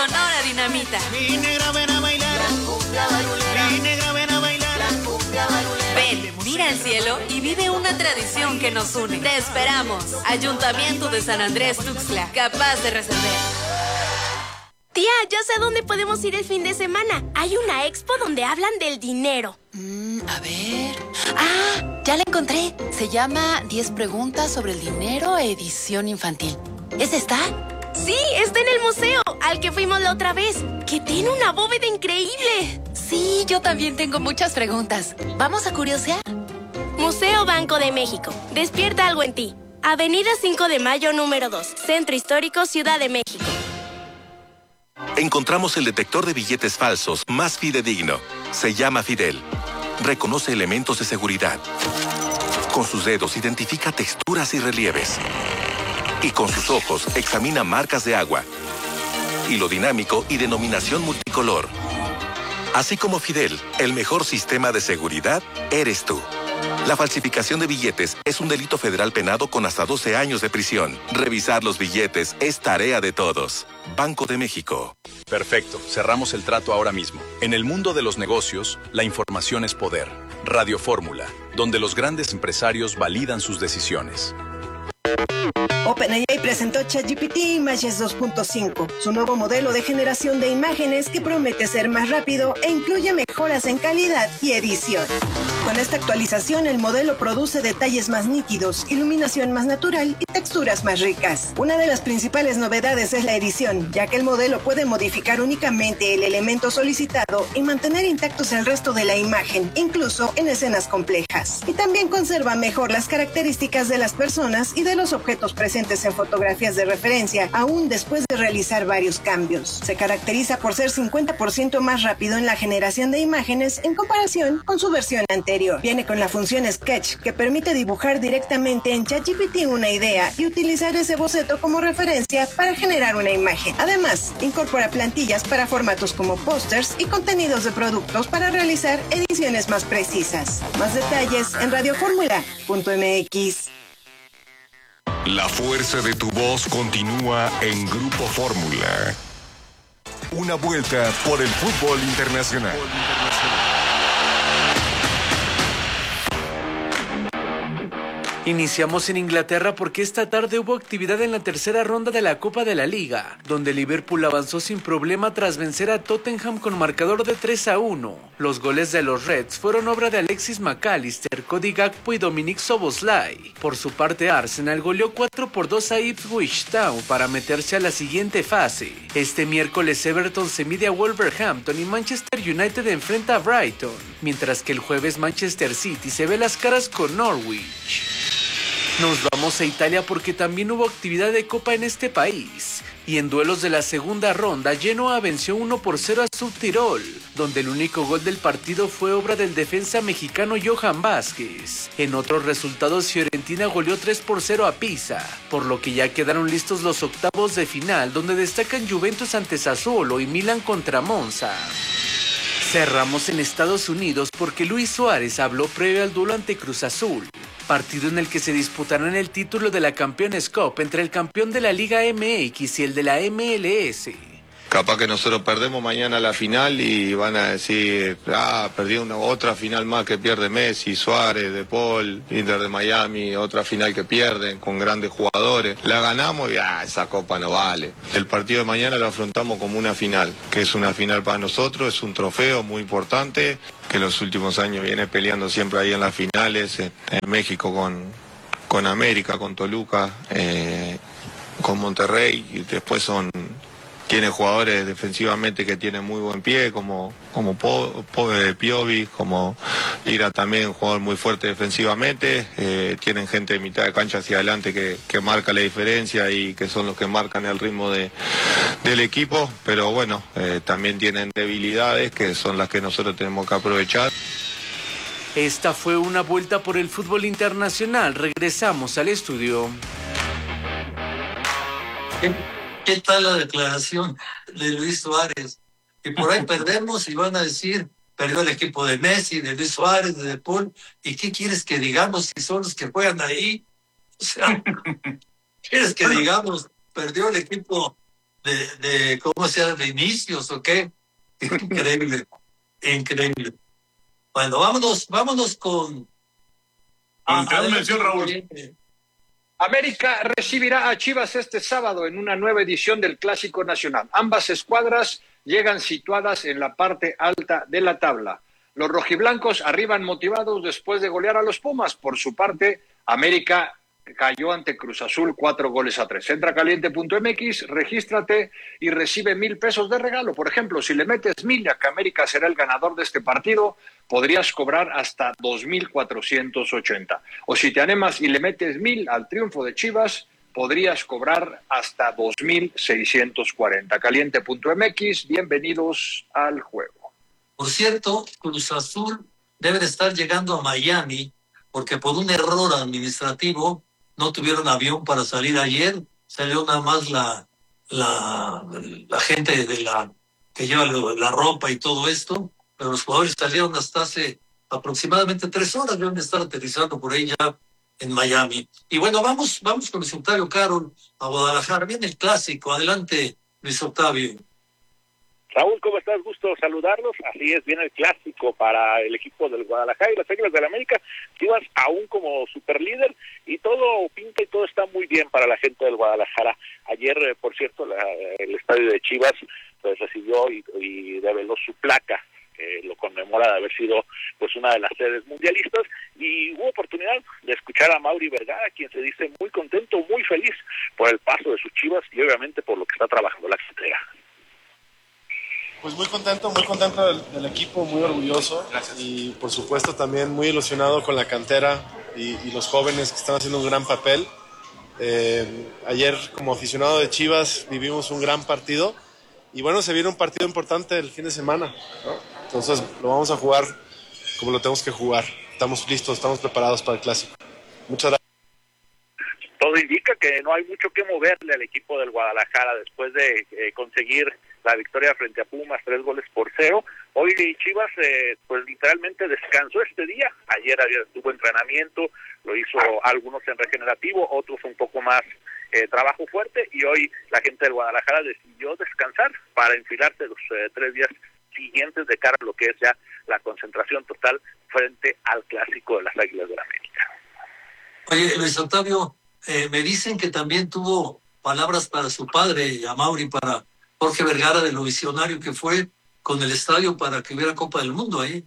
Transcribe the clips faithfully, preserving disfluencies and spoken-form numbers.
Sonora Dinamita. Mi negra, ven a bailar. Mi negra, ven a bailar. Ven, mira el cielo y vive una tradición que nos une. Te esperamos. Ayuntamiento de San Andrés Tuxtla, capaz de resolver. Tía, ya sé dónde podemos ir el fin de semana. Hay una expo donde hablan del dinero. Mm, a ver... ¡Ah! Ya la encontré. Se llama diez preguntas sobre el dinero, edición infantil. ¿Esa está? Sí, está en el museo, al que fuimos la otra vez, que tiene una bóveda increíble. Sí, yo también tengo muchas preguntas. ¿Vamos a curiosear? Museo Banco de México. Despierta algo en ti. Avenida cinco de Mayo, número dos. Centro Histórico, Ciudad de México. Encontramos el detector de billetes falsos más fidedigno. Se llama Fidel. Reconoce elementos de seguridad. Con sus dedos identifica texturas y relieves. Y con sus ojos examina marcas de agua. Hilo dinámico y denominación multicolor. Así como Fidel, el mejor sistema de seguridad eres tú. La falsificación de billetes es un delito federal penado con hasta doce años de prisión. Revisar los billetes es tarea de todos. Banco de México. Perfecto, cerramos el trato ahora mismo. En el mundo de los negocios, la información es poder. Radio Fórmula, donde los grandes empresarios validan sus decisiones. OpenAI presentó ChatGPT Images dos punto cinco, su nuevo modelo de generación de imágenes que promete ser más rápido e incluye mejoras en calidad y edición. Con esta actualización, el modelo produce detalles más nítidos, iluminación más natural y texturas más ricas. Una de las principales novedades es la edición, ya que el modelo puede modificar únicamente el elemento solicitado y mantener intactos el resto de la imagen, incluso en escenas complejas. Y también conserva mejor las características de las personas y de los objetos presentes en fotografías de referencia, aún después de realizar varios cambios. Se caracteriza por ser cincuenta por ciento más rápido en la generación de imágenes en comparación con su versión anterior. Viene con la función Sketch, que permite dibujar directamente en ChatGPT una idea y utilizar ese boceto como referencia para generar una imagen. Además, incorpora plantillas para formatos como pósters y contenidos de productos para realizar ediciones más precisas. Más detalles en radioformula punto m x. La fuerza de tu voz continúa en Grupo Fórmula. Una vuelta por el fútbol internacional. Iniciamos en Inglaterra porque esta tarde hubo actividad en la tercera ronda de la Copa de la Liga, donde Liverpool avanzó sin problema tras vencer a Tottenham con marcador de tres a uno. Los goles de los Reds fueron obra de Alexis McAllister, Cody Gakpo y Dominic Szoboszlai. Por su parte, Arsenal goleó cuatro por dos a Ipswich Town para meterse a la siguiente fase. Este miércoles Everton se mide a Wolverhampton y Manchester United enfrenta a Brighton, mientras que el jueves Manchester City se ve las caras con Norwich. Nos vamos a Italia porque también hubo actividad de Copa en este país. Y en duelos de la segunda ronda, Genoa venció uno por cero a Subtirol, donde el único gol del partido fue obra del defensa mexicano Johan Vázquez. En otros resultados, Fiorentina goleó tres por cero a Pisa, por lo que ya quedaron listos los octavos de final, donde destacan Juventus ante Sassuolo y Milan contra Monza. Cerramos en Estados Unidos porque Luis Suárez habló previo al duelo ante Cruz Azul, partido en el que se disputarán el título de la Campeones Cup entre el campeón de la Liga M X y el de la M L S. Capaz que nosotros perdemos mañana la final y van a decir, ah, perdió una otra final más que pierde Messi, Suárez, De Paul, Inter de Miami, otra final que pierden con grandes jugadores. La ganamos y ah, esa copa no vale. El partido de mañana lo afrontamos como una final, que es una final para nosotros, es un trofeo muy importante, que en los últimos años viene peleando siempre ahí en las finales, en, en México con, con América, con Toluca, eh, con Monterrey, y después son... Tiene jugadores defensivamente que tienen muy buen pie, como, como po, po, eh, Piovi, como Ira también, un jugador muy fuerte defensivamente. Eh, tienen gente de mitad de cancha hacia adelante que, que marca la diferencia y que son los que marcan el ritmo de, del equipo. Pero bueno, eh, también tienen debilidades que son las que nosotros tenemos que aprovechar. Esta fue una vuelta por el fútbol internacional. Regresamos al estudio. ¿Qué tal la declaración de Luis Suárez? Y por ahí perdemos y van a decir, perdió el equipo de Messi, de Luis Suárez, de De Paul. ¿Y qué quieres que digamos si son los que juegan ahí? O sea, ¿quieres que digamos, perdió el equipo de, de ¿cómo se llama? De inicios, ¿o qué? Increíble, increíble. Bueno, vámonos, vámonos con... Ah, mención, Raúl. América recibirá a Chivas este sábado en una nueva edición del Clásico Nacional. Ambas escuadras llegan situadas en la parte alta de la tabla. Los rojiblancos arriban motivados después de golear a los Pumas. Por su parte, América cayó ante Cruz Azul cuatro goles a tres. Entra caliente punto m x, regístrate y recibe mil pesos de regalo. Por ejemplo, si le metes mil a que América será el ganador de este partido, podrías cobrar hasta dos mil cuatrocientos ochenta. O si te animas y le metes mil al triunfo de Chivas, podrías cobrar hasta dos mil seiscientos cuarenta. caliente punto m x, bienvenidos al juego. Por cierto, Cruz Azul debe de estar llegando a Miami porque por un error administrativo no tuvieron avión para salir ayer. Salió nada más la, la, la gente de la que lleva la ropa y todo esto, pero los jugadores salieron hasta hace aproximadamente tres horas. Deben de estar aterrizando por ahí ya en Miami. Y bueno, vamos, vamos con Luis Octavio Carol a Guadalajara. Viene el clásico. Adelante, Luis Octavio. Raúl, ¿cómo estás? Gusto saludarlos. Así es, viene el clásico para el equipo del Guadalajara y las Águilas del América. Chivas aún como superlíder y todo pinta y todo está muy bien para la gente del Guadalajara. Ayer, eh, por cierto, la, el estadio de Chivas pues recibió y, y develó su placa, que lo conmemora de haber sido pues una de las sedes mundialistas, y hubo oportunidad de escuchar a Mauri Vergara, quien se dice muy contento, muy feliz por el paso de sus Chivas y obviamente por lo que está trabajando la cantera. Pues muy contento, muy contento del, del equipo, muy orgulloso. Gracias. Y por supuesto también muy ilusionado con la cantera y, y los jóvenes que están haciendo un gran papel. Eh, ayer como aficionado de Chivas vivimos un gran partido y bueno, se viene un partido importante el fin de semana, ¿no? Entonces lo vamos a jugar como lo tenemos que jugar. Estamos listos, estamos preparados para el clásico. Muchas gracias. Todo indica que no hay mucho que moverle al equipo del Guadalajara después de eh, conseguir la victoria frente a Pumas, tres goles por cero. Hoy Chivas, eh, pues literalmente descansó este día. Ayer, ayer tuvo entrenamiento, lo hizo algunos en regenerativo, otros un poco más eh, trabajo fuerte, y hoy la gente del Guadalajara decidió descansar para enfilarse los eh, tres días siguientes de cara a lo que es ya la concentración total frente al clásico de las Águilas del América. Oye, Luis Octavio, eh, me dicen que también tuvo palabras para su padre, a Mauri, para Jorge Vergara, de lo visionario que fue con el estadio para que hubiera Copa del Mundo ahí.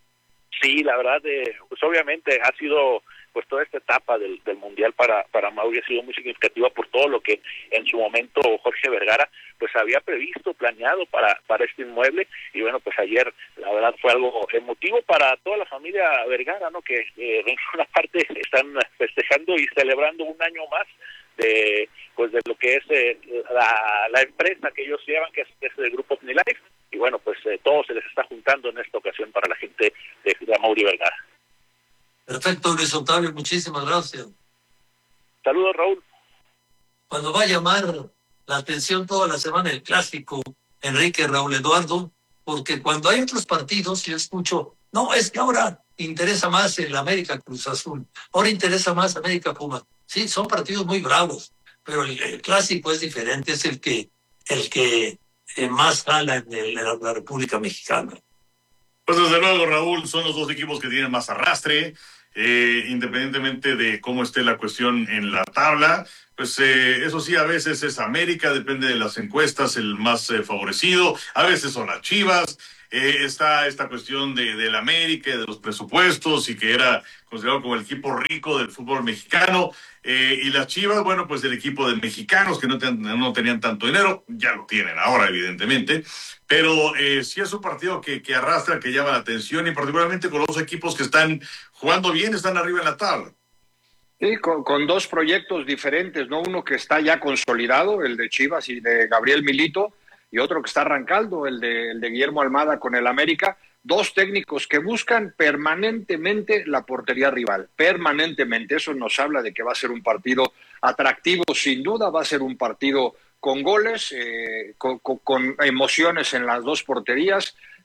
Sí, la verdad, eh, pues obviamente ha sido, pues toda esta etapa del, del Mundial para, para Mauri ha sido muy significativa por todo lo que en su momento Jorge Vergara pues había previsto, planeado para, para este inmueble, y bueno, pues ayer la verdad fue algo emotivo para toda la familia Vergara, ¿no? Que eh, en una parte están festejando y celebrando un año más de pues de lo que es eh, la, la empresa que ellos llevan, que es, es el grupo OmniLife, y bueno, pues eh, todo se les está juntando en esta ocasión para la gente de, de Mauri Vergara. Perfecto, Luis Octavio, muchísimas gracias. Saludos, Raúl. Cuando va a llamar la atención toda la semana el clásico, Enrique, Raúl Eduardo, porque cuando hay otros partidos yo escucho, no, es que ahora interesa más el América Cruz Azul, ahora interesa más América Pumas. Sí, son partidos muy bravos, pero el, el clásico es diferente, es el que el que eh, más jala en, el, en la República Mexicana. Pues desde luego, Raúl, son los dos equipos que tienen más arrastre, eh, independientemente de cómo esté la cuestión en la tabla. Pues eh, eso sí, a veces es América, depende de las encuestas, el más eh, favorecido, a veces son las Chivas. Eh, está esta cuestión de del América, de los presupuestos, y que era considerado como el equipo rico del fútbol mexicano, eh, y las Chivas, bueno, pues el equipo de mexicanos que no, ten, no tenían tanto dinero, ya lo tienen ahora, evidentemente, pero eh, sí es un partido que, que arrastra, que llama la atención, y particularmente con los equipos que están jugando bien, están arriba en la tabla. Sí, con, con dos proyectos diferentes, ¿no? Uno que está ya consolidado, el de Chivas y de Gabriel Milito, y otro que está arrancando, el de, el de Guillermo Almada con el América. Dos técnicos que buscan permanentemente la portería rival, permanentemente. Eso nos habla de que va a ser un partido atractivo, sin duda, va a ser un partido con goles, eh, con, con, con emociones en las dos porterías.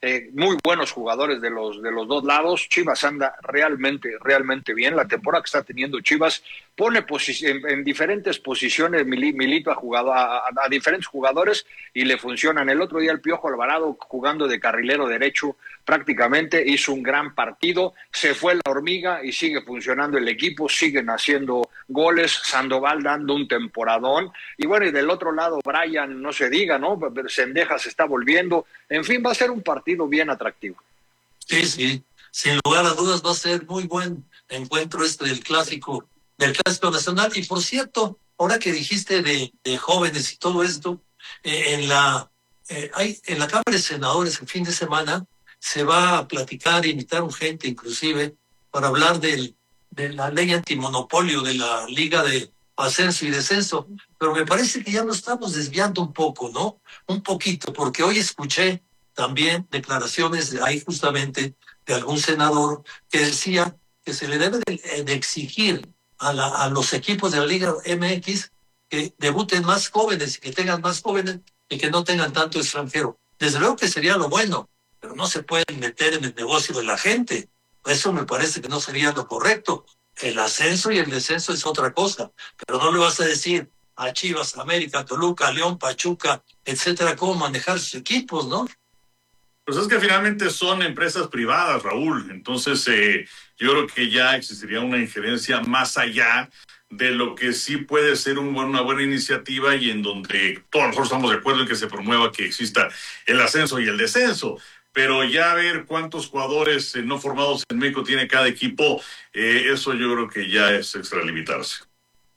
eh, muy buenos jugadores de los, de los dos lados. Chivas anda realmente, realmente bien. La temporada que está teniendo Chivas pone en, en diferentes posiciones Milito a, jugado, a, a, a diferentes jugadores y le funcionan. El otro día el Piojo Alvarado, jugando de carrilero derecho, prácticamente hizo un gran partido. Se fue la hormiga y sigue funcionando el equipo, siguen haciendo goles. Sandoval dando un temporadón. Y bueno, y del otro lado, Brian, no se diga, ¿no? Cendejas se está volviendo. En fin, va a ser un partido bien atractivo. Sí, sí. Sin lugar a dudas va a ser muy buen encuentro este del clásico, del clásico nacional. Y por cierto, ahora que dijiste de, de jóvenes y todo esto, eh, en la eh, hay en la Cámara de Senadores el fin de semana se va a platicar, invitar a gente inclusive para hablar del, de la ley antimonopolio de la Liga de Ascenso y Descenso. Pero me parece que ya nos estamos desviando un poco, ¿no? Un poquito, porque hoy escuché también declaraciones de ahí justamente de algún senador que decía que se le debe de, de exigir a, la, a los equipos de la Liga M X que debuten más jóvenes y que tengan más jóvenes y que no tengan tanto extranjero. Desde luego que sería lo bueno, pero no se pueden meter en el negocio de la gente. Eso me parece que no sería lo correcto. El ascenso y el descenso es otra cosa, pero no le vas a decir a Chivas, América, Toluca, León, Pachuca, etcétera, cómo manejar sus equipos, ¿no? Pues es que finalmente son empresas privadas, Raúl. Entonces, eh, yo creo que ya existiría una injerencia más allá de lo que sí puede ser un buen, una buena iniciativa y en donde todos nosotros estamos de acuerdo en que se promueva que exista el ascenso y el descenso. Pero ya ver cuántos jugadores eh, no formados en México tiene cada equipo, eh, eso yo creo que ya es extralimitarse.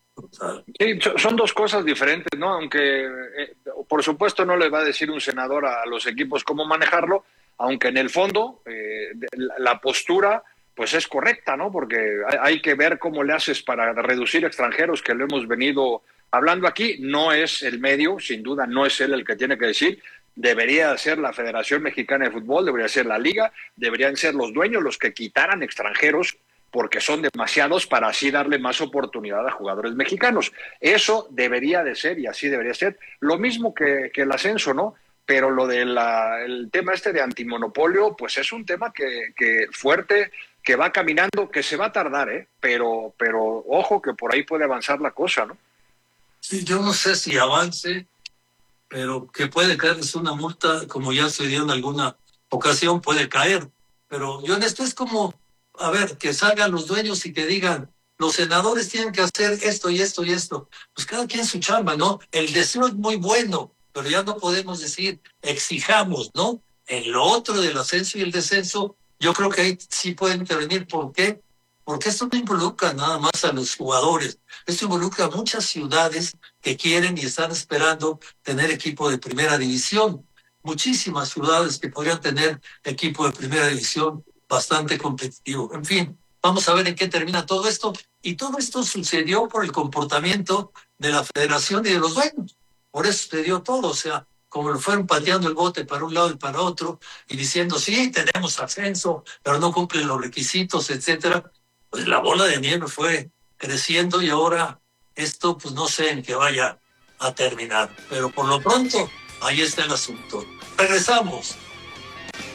Sí, son dos cosas diferentes, ¿no? Aunque, eh, por supuesto, no le va a decir un senador a los equipos cómo manejarlo, aunque en el fondo eh, la postura pues es correcta, ¿no? Porque hay que ver cómo le haces para reducir extranjeros, que lo hemos venido hablando aquí. No es el medio, sin duda, no es él el que tiene que decir. Debería ser la Federación Mexicana de Fútbol, debería ser la Liga, deberían ser los dueños los que quitaran extranjeros porque son demasiados para así darle más oportunidad a jugadores mexicanos. Eso debería de ser y así debería ser. Lo mismo que, que el ascenso, ¿no? Pero lo del tema este de antimonopolio, pues es un tema que, que fuerte, que va caminando, que se va a tardar, ¿eh? Pero, pero ojo que por ahí puede avanzar la cosa, ¿no? Sí, yo no sé si avance, pero que puede caerles una multa, como ya se dio en alguna ocasión, puede caer. Pero yo en esto es como, a ver, que salgan los dueños y que digan, los senadores tienen que hacer esto y esto y esto. Pues cada quien su chamba, ¿no? El deseo es muy bueno, pero ya no podemos decir, exijamos, ¿no? En lo otro del ascenso y el descenso, yo creo que ahí sí pueden intervenir. ¿Por qué? Porque esto no involucra nada más a los jugadores. Esto involucra a muchas ciudades que quieren y están esperando tener equipo de primera división. Muchísimas ciudades que podrían tener equipo de primera división bastante competitivo. En fin, vamos a ver en qué termina todo esto. Y todo esto sucedió por el comportamiento de la federación y de los dueños. Por eso sucedió todo. O sea, como lo fueron pateando el bote para un lado y para otro y diciendo, sí, tenemos ascenso, pero no cumplen los requisitos, etcétera. Pues la bola de nieve fue creciendo y ahora esto, pues no sé en qué vaya a terminar. Pero por lo pronto, ahí está el asunto. Regresamos